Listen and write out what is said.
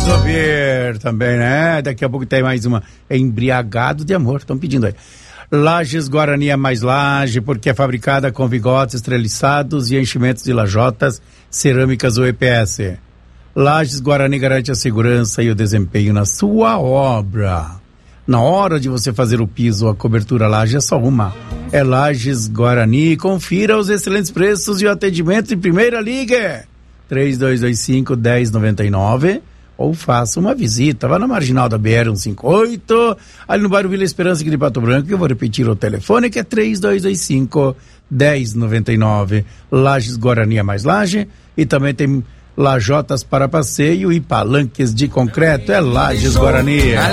Vamos ouvir também, né? Daqui a pouco tem mais uma. Embriagado de amor, estão pedindo aí. Lages Guarani é mais laje, porque é fabricada com vigotes treliçados e enchimentos de lajotas, cerâmicas ou EPS. Lages Guarani garante a segurança e o desempenho na sua obra. Na hora de você fazer o piso ou a cobertura laje, é só uma. É Lages Guarani. Confira os excelentes preços e o atendimento de primeira liga. 3225-1099 ou faça uma visita. Vá na marginal da BR-158, ali no bairro Vila Esperança, aqui de Pato Branco. Eu vou repetir o telefone, que é 3225-1099. Lages Guarani é mais laje. E também tem lajotas para passeio e palanques de concreto. É Lages Guarani.